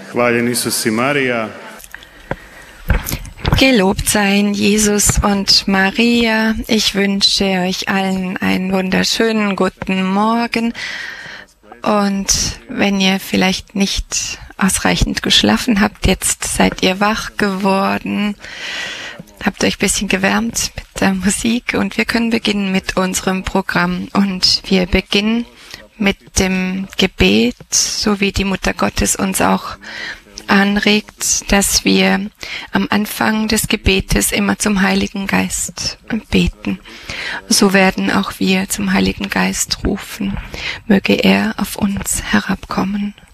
Hvaljen Isus i Marija. Gelobt seien Jesus und Maria. Ich wünsche euch allen einen wunderschönen guten Morgen. Und wenn ihr vielleicht nicht ausreichend geschlafen habt, jetzt seid ihr wach geworden, habt euch ein bisschen gewärmt mit der Musik und wir können beginnen mit unserem Programm. Und wir beginnen mit dem Gebet, so wie die Mutter Gottes uns auch anregt, dass wir am Anfang des Gebetes immer zum Heiligen Geist beten. So werden auch wir zum Heiligen Geist rufen. Möge er auf uns herabkommen.